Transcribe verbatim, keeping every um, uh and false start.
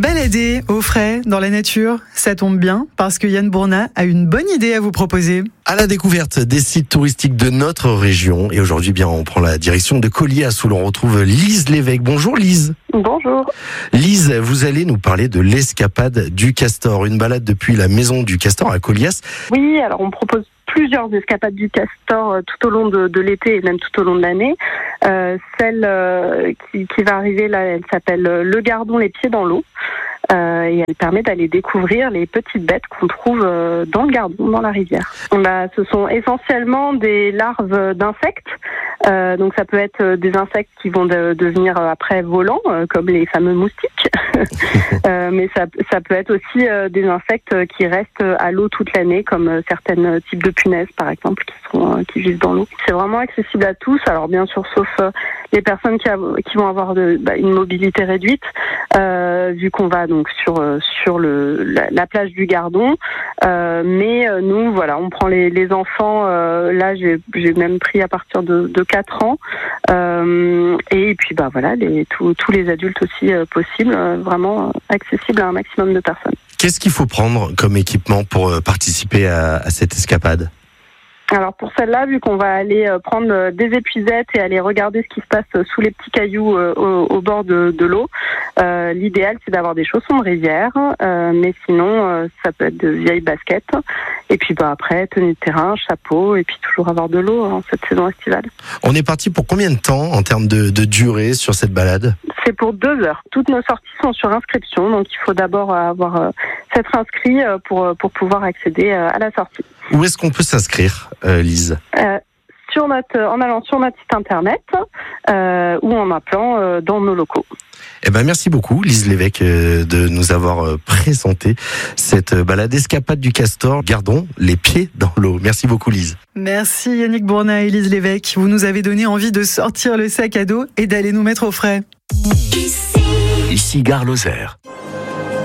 balader au frais dans la nature, ça tombe bien parce que Yann Bournat a une bonne idée à vous proposer. À la découverte des sites touristiques de notre région. Et aujourd'hui, bien, on prend la direction de Collias où l'on retrouve Lise Lévesque. Bonjour Lise. Bonjour. Lise, vous allez nous parler de l'escapade du castor, une balade depuis la maison du castor à Collias. Oui, alors on propose plusieurs escapades du castor euh, tout au long de, de l'été et même tout au long de l'année. Euh, celle euh, qui, qui va arriver là, elle s'appelle Le Gardon, les pieds dans l'eau. Euh, et elle permet d'aller découvrir les petites bêtes qu'on trouve euh, dans le Gardon, dans la rivière. Bah, ce sont essentiellement des larves d'insectes. Euh, donc ça peut être des insectes qui vont de, devenir après volants, euh, comme les fameux moustiques. euh, mais ça, ça peut être aussi euh, des insectes qui restent à l'eau toute l'année, comme euh, certains types de punaises, par exemple, qui sont euh, qui vivent dans l'eau. C'est vraiment accessible à tous. Alors bien sûr, sauf euh, les personnes qui, a, qui vont avoir de, bah, une mobilité réduite, euh, vu qu'on va donc sur euh, sur le la, la plage du Gardon. Euh, mais euh, nous, voilà, on prend les, les enfants. Euh, là, j'ai, j'ai même pris à partir de, de quatre ans. Euh, et puis, bah voilà, les, tous, tous les adultes aussi euh, possibles, euh, vraiment accessibles à un maximum de personnes. Qu'est-ce qu'il faut prendre comme équipement pour euh, participer à, à cette escapade ? Alors pour celle-là, vu qu'on va aller prendre des épuisettes et aller regarder ce qui se passe sous les petits cailloux au, au bord de, de l'eau, euh, l'idéal c'est d'avoir des chaussons de rivière, euh, mais sinon euh, ça peut être de vieilles baskets. Et puis bah après tenue de terrain, chapeau et puis toujours avoir de l'eau en cette saison estivale. On est parti pour combien de temps en termes de, de durée sur cette balade ? C'est pour deux heures. Toutes nos sorties sont sur inscription, donc il faut d'abord avoir euh, s'être inscrit pour pour pouvoir accéder à la sortie. Où est-ce qu'on peut s'inscrire, euh, Lise ? euh, sur notre, En allant sur notre site internet euh, ou en appelant euh, dans nos locaux. Eh ben merci beaucoup Lise Lévesque euh, de nous avoir euh, présenté cette balade escapade du castor. Gardons les pieds dans l'eau. Merci beaucoup Lise. Merci Yannick Bournat et Lise Lévesque. Vous nous avez donné envie de sortir le sac à dos et d'aller nous mettre au frais. Ici, Ici Gare Lozère.